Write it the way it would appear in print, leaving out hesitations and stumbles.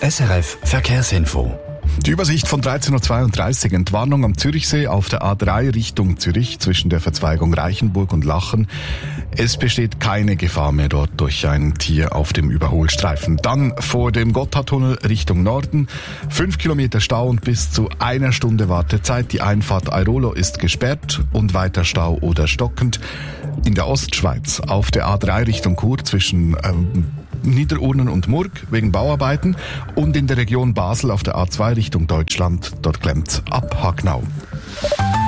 SRF Verkehrsinfo. Die Übersicht von 13.32 Uhr. Entwarnung am Zürichsee auf der A3 Richtung Zürich zwischen der Verzweigung Reichenburg und Lachen. Es besteht keine Gefahr mehr dort durch ein Tier auf dem Überholstreifen. Dann vor dem Gotthardtunnel Richtung Norden. 5 Kilometer Stau und bis zu 1 Stunde Wartezeit. Die Einfahrt Airolo ist gesperrt und weiter Stau oder stockend. In der Ostschweiz auf der A3 Richtung Chur zwischen Niederurnen und Murg wegen Bauarbeiten und in der Region Basel auf der A2 Richtung Deutschland, dort klemmt's ab Hagnau.